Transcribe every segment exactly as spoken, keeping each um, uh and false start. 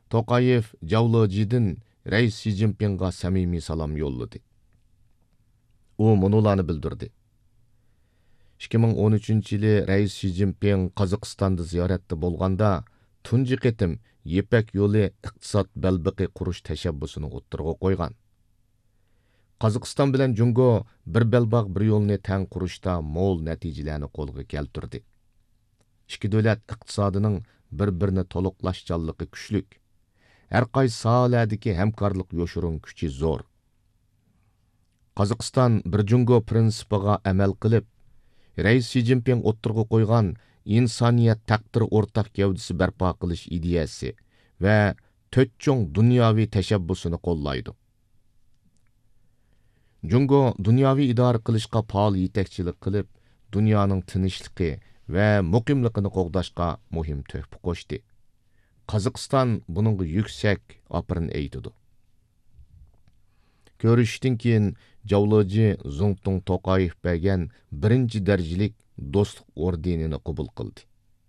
Toqayev Javlojidan Reis Xi Jinpingga samimiy salom yo'lladi. U munolarni bildirdi. ikki ming o'n uchinchi yili Reis Xi Jinping Qozog'istonda ziyoratda bo'lganda tunji qitim Yepak yo'li iqtisod balbiqi qurish tashabbusini o'ttirg'a qo'ygan. Qozog'iston bilan Jungo bir belbog' bir yo'lni tang qurishda mo'l natijalarni qo'lga keltirdi. Ikki davlat iqtisodining bir-birini to'liqlashchanligi kuchlik. Har qaysi sohalardagi hamkorlik yo'shirin kuchi zo'r. Qozog'iston bir Jungo prinsipiga amal qilib, Reis Xi Jinping o'ttirg'a qo'ygan insoniyat taqdiri o'rtaq gavdisi barpo qilish ideyasi va to'rt cho'ng dunyoviy tashabbusini qo'llaydi. Jungo dunyoviy idora qilishga faol yetakchilik qilib, dunyoning tinchligi va muqimligini qo'g'dashga muhim tuhfa qo'shdi. Qozog'iston buningga yuksak opirin aytdi. Ko'rishishdan keyin Javloji Zongtung Toqayev bergan birinchi darajalik do'stlik ordenini qabul qildi.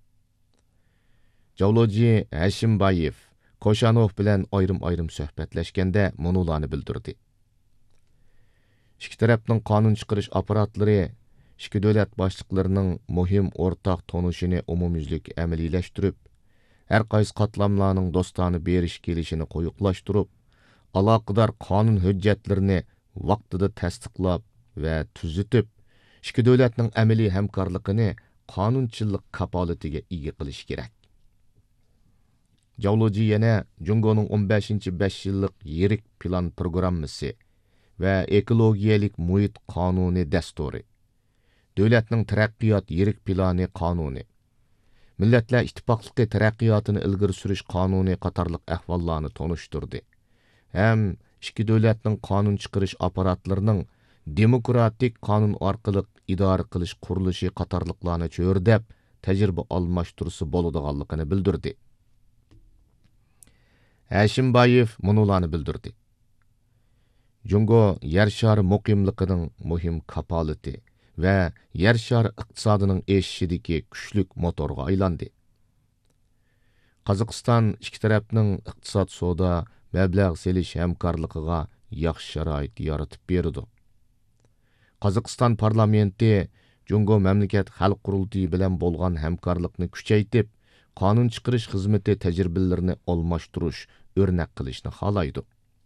Javloji Hashimbayev Koshanov bilan ayrim-ayrim suhbatlashganda munolarni bildirdi. İki tarafning qonun chiqarish aparatlari ikki davlat boshliqlarining muhim o'rtaq tonishini umumyuzlik amaliylashtirib, har qaysi qatlamlarning do'stona berish kelishini qo'yiqlashtirib, aloqador qonun hujjatlarini vaqtida tasdiqlab va tuzitib, ikki davlatning amaliy hamkorligini qonunchilik kapolatiga ega qilish kerak. Javloji yana Jungoning o'n beshinchi besh yillik yirik plan programmasi va ekologiyalik muhit qonuni dasturi, davlatning taraqqiyot yirik plani qonuni, millatlar ittifoqligi taraqqiyotini ilgari surish qonuni qatorliq ahvollarni tonishtirdi. Ham ikki davlatning qonun chiqarish aparatlarining demokratik qonun orqali idora qilish qurilishi qatorliqlarni cho'rdab, tajriba almashtirisi bo'ladiganligini bildirdi. Hashimbayev munolarni bildirdi. Jungo yer shari muqimligining muhim kapolati va yer shari iqtisodining o'sishidagi kuchlik motorga aylandi. Qozog'iston ikki tarafning iqtisod savdo mablag' selish hamkorligiga yaxshi sharoit yaratib berdi. Qozog'iston parlamenti Jungo mamlakat xalq qurultiyi bilan bo'lgan hamkorlikni kuchaytirib, qonun chiqarish xizmati tajribalarini almashtirish, o'rnak qilishni xohlaydi.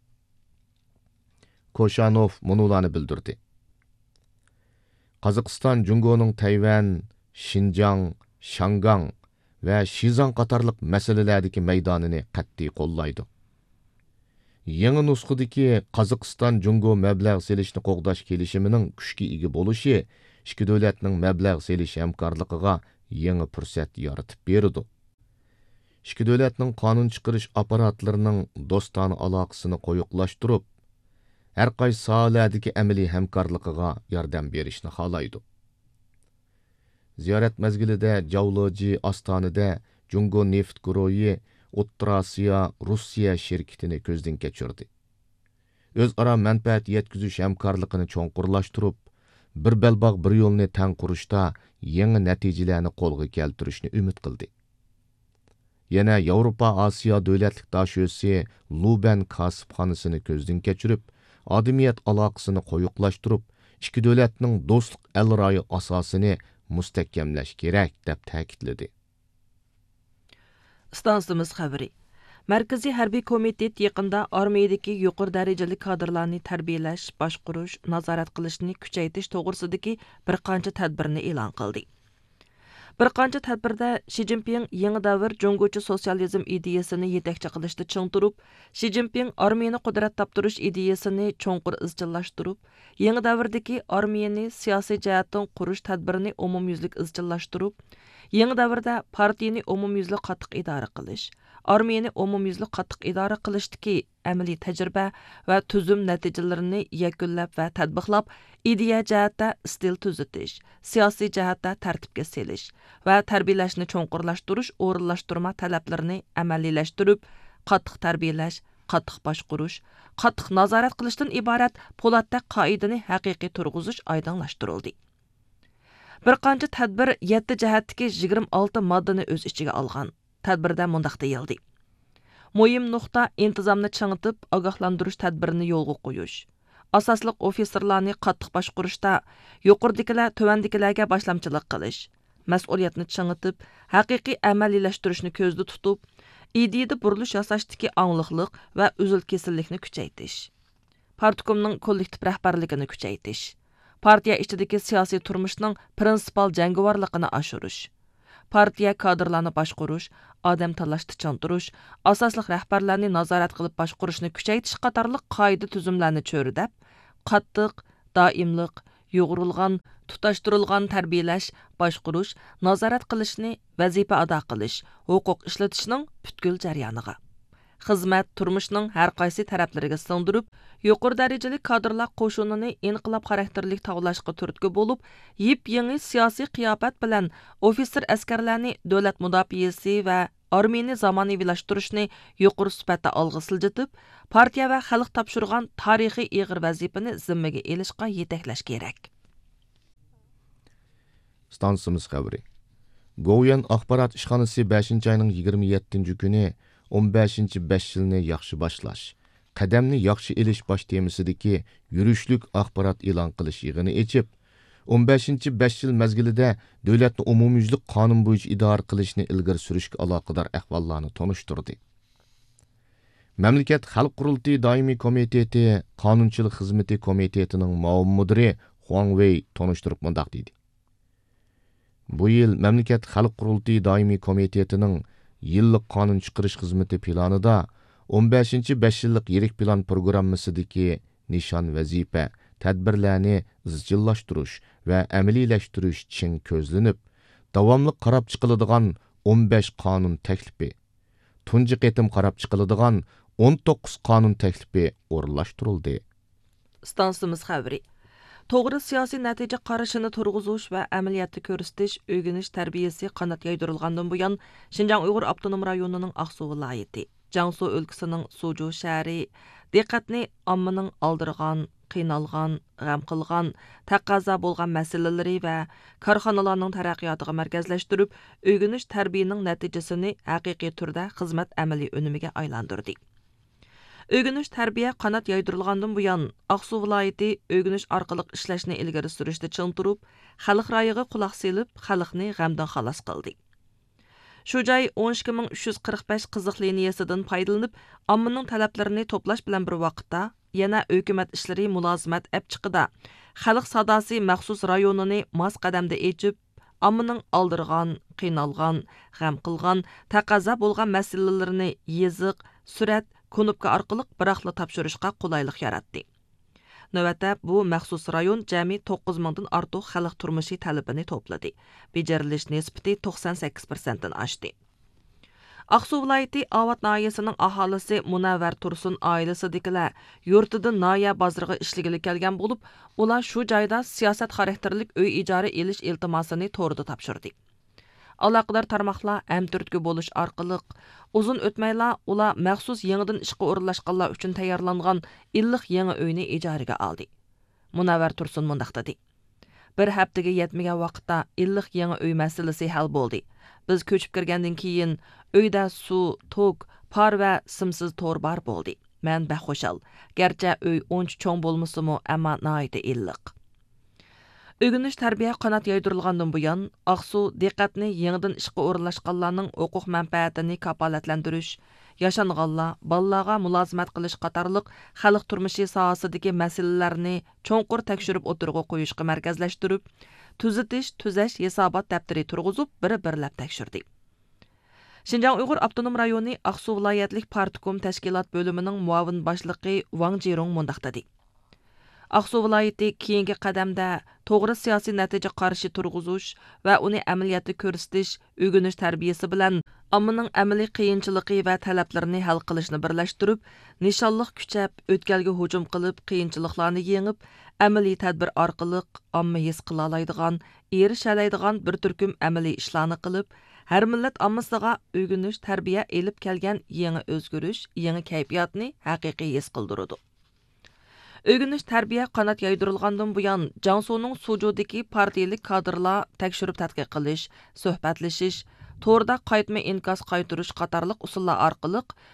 Koshanov munolarni bildirdi. Qozog'iston Jungoning Tayvan, Xinjiang, Shangang va Shizang qatorliq masalalardagi maydonini qat'iy qo'llaydi. Yangi nusxadagi Qozog'iston Jungo mablag' selishni qo'g'dash kelishimining kuchga ega bo'lishi ikki davlatning mablag' selish hamkorligiga yangi fursat yaratib berdi. Ikki davlatning qonun chiqarish aparatlarining do'stona aloqasini qo'yiqlashtirib, har qaysi sohalardagi amaliy hamkorligiga yordam berishni xohlaydi. Ziyorat mazgilida Javloji Ostonada Jungo neft guruhi O'rta Osiyo Rossiya shirkatini ko'zdan kechirdi. O'zaro manfaat yetkazish hamkorligini cho'nqurlashtirib, bir belbog' bir yo'lni tang qurishda yangi natijalarni qo'lga keltirishni umid qildi. Yana Yevropa Osiyo davlatlik dashyosi Luban kasibxonasini ko'zdan kechirib, odamiyat aloqasini qo'yiqlashtirib, ikki davlatning do'stlik alroyi asosini mustahkamlash kerak deb ta'kidladi. Stansimiz xabari. Markaziy harbiy komitet yaqinda armiyadagi yuqori darajali kadrlarni tarbiyalash, boshqarish, nazorat qilishni kuchaytirish to'g'risidagi bir qancha tadbirni e'lon qildi. Bir qancha tadbirda Xi Jinping yangi davr Jungocha sotsializm ideyasini yetakchi qilishda ching turib, Xi Jinping armiyani qudrat toptirish ideyasini cho'nqur izchillashtirib, yangi davrdagi armiyani siyosiy jihatdan qurish tadbirini umumyuzlik izchillashtirib, yangi davrda partiyani umumyuzlik qattiq idora qilish, armiyani umumyuzlik qattiq idora qilishdagi amaliy tajriba va tuzum natijalarini yakunlab va tatbiqlab, ideya jihatda stil tuzitish, siyosiy jihatda tartibga selish va tarbiyalashni cho'nqurlashtirish, o'rinlashtirma talablarini amaliylashtirib, qattiq tarbiyalash, qattiq boshqarish, qattiq nazorat qilishdan iborat po'latda qoidani haqiqiy turg'izish oydinlashtirildi. Bir qancha tadbir yetti jihatdagi yigirma olti moddani o'z ichiga olgan. Tadbirda mundaq deyildi. Muhim nuqta intizamni chыңытып, agahlandırış tədbirini yolga qo'yish. Asasliq ofisirlarni qattiq boshqurishda yuqoridagilar tuvandagilarga boshlamchilik qilish, mas'uliyatni chыңытып, haqiqiy amaliylashtirishni ko'zda tutib, ideyada burilish yasashdagi angliqlik va uzil-kesillikni kuchaytirish. Partikumning kollektiv rahbarligini kuchaytirish. Partiya ichidagi siyosiy turmushning prinsipal jangovarligini oshirish. Partiya kadrlarni boshqarish, odam tanlashni chantirish, asosliq rahbarlarni nazorat qilib boshqarishni kuchaytirish qatorliq qoida tuzumlarni cho'ridab, qattiq, doimliq, yo'g'rilgan, tutashtirilgan tarbiyalash, boshqarish, nazorat qilishni vazifa ado qilish, huquq ishlatishning butkul jarayoniga. Xizmat turmushning har qaysi taraflariga singdirib, yuqori darajali kadrlar qo'shinini inqilob xarakterlik tavlashga turtki bo'lib, yip-yangi siyosiy qiyofat bilan ofitser askarlarni davlat mudofaasi va armiyani zamonaviylashtırishni yuqori sifatda olg'a siljitib, partiya va xalq topshirgan tarixiy ig'ir vazifani zimmaga elishga yetaklash kerak. Stansimiz xabari. Go'yan axborot ishxonasi beshinchi oyning yigirma yettinchi kuni o'n beshinchi besh yilni yaxshi boshlash, qadamni yaxshi elish bosh temasidagi yurishlik axborot e'lon qilish yig'ini echib, o'n beshinchi besh yil mezgilida davlatni umumyuzlik qonun bo'yicha idora qilishni ilgari surishga aloqador ahvollarni tonishtirdi. Mamlakat Xalq qurultiyi doimiy komiteti Qonunchilik xizmati komitetining muavin mudiri Huang Wei tonishtirib mundaq dedi. Bu yil Mamlakat Xalq qurultiyi doimiy komitetining yillik qonun chiqarish xizmati planida o'n beshinchi besh yillik yirik plan programmasidagi nishon vazifa, tadbirlarni izchillashtirish va amaliylashtirish chin ko'zlanib, davomli qarab chiqiladigan o'n besh qonun taklifi, tunji qatim qarab chiqiladigan o'n to'qqiz qonun taklifi o'rinlashtirildi. Stansimiz xabari. To'g'ri siyosiy natija qarashini turg'izish va amaliyotda ko'rsatish, o'rganish tarbiyasi qanot yaydirilgandan buyon Xinjiang Uyg'ur avtonom rayonining Aqsu viloyati, Jiangsu o'lkasining Suju shahri diqqatni ommaning oldirgan, qiynalgan, g'am qilgan, taqozo bo'lgan masalalari va korxonalarning taraqqiyotiga markazlashtirib, o'rganish tarbiyaning natijasini haqiqiy turda xizmat amaliy unimiga aylantirdi. Ögünüş tarbiya qanat yaydirilgandan buyon Aqsu viloyati ögünüş orqali ishlashni ilgari surishda ching turib, xalq rayiga quloq selib, xalqni g'amdan xalos qildi. Shu joy o'n ikki ming uch yuz qirq besh qiziq liniyasidan foydalanib, ommaning talablarini to'plash bilan bir vaqtda yana hukumat ishlari mulozimat apchiqida xalq sadosi maxsus rayonini mos qadamda echib, ommaning oldirgan, qiynalgan, g'am qilgan, taqozo bo'lgan masalalarini yeziq, surat Konupka orqali biraqla topshirishga qulaylik yaratdi. Navbatda bu maxsus rayon jami to'qqiz mingdan ortiq xalq turmushi talabini to'pladi. Bejarilish nisbati to'qson sakkiz foiz dan oshdi. Aqsu viloyati Avat noyasining aholisi Munavvar Tursun oilasidagilar yurtidan noya bozoriga ishligili kelgan bo'lib, ular shu joyda siyosat xarakterlik uy ijara elish iltimosini to'rida topshirdi. Aloqador tarmoqlar amturtki bo'lish orqali uzun o'tmayla ular maxsus yangidan ishga o'rinlashganlar uchun tayyorlangan illiq yangi uyni ijaraga oldi. Munavvar Tursun mundaq dedi. Bir haftaga yetmagan vaqtda illiq yangi uy masalasi hal bo'ldi. Biz ko'chib kirgandan keyin uyda suv, tok, par va simsiz to'r bar bo'ldi. Men baxo'shal. Garchi uy uncha cho'ng bo'lmasa-mu, ammo noyda illiq. Ögünüş tarbiya qanat yaydirilgandan buyon Aqsu diqqatni yangidan ishga o'rinlashganlarning huquq manfaatini kafolatlantirish, yashanganlar, bolalarga mulozimat qilish qatorliq xalq turmushi sohasidagi masalalarni cho'nqur tekshirib o'tirg'i qo'yishga markazlashtirib, tuzitish, tuzash hisobot daftari turg'izib, bir-birlab tekshirdi. Xinjiang Uyg'ur avtonom rayoni Aqsu viloyatlik partikum tashkilot bo'limining muavin boshlig'i Wang Jirong mundaq dedi. Aqsu viloyati keyingi qadamda to'g'ri siyosiy natija qarshi turg'izish va uni amaliyotda ko'rsatish, o'rganish tarbiyasi bilan ommaning amaliy qiyinchiligi va talablarini hal qilishni birlashtirib, nishonliq kuchab, o'tkalga hujum qilib, qiyinchiliklarni yengib, amaliy tadbir orqali omma his qila oladigan, erishaoladigan bir turkum amaliy ishlarni qilib, har millat ommasiga o'rganish tarbiya elib kelgan yangi o'zgarish, yangi kayfiyatni haqiqiy his qildiradi. Ögünüş tarbiya qanat yaydirilgandan buyon Jiangsuning Sujudagi partiyalik kadrlar tekshirib tadqiq qilish, suhbatlashish, to'rda qaytma inkos qaytirish qatorliq usullar orqali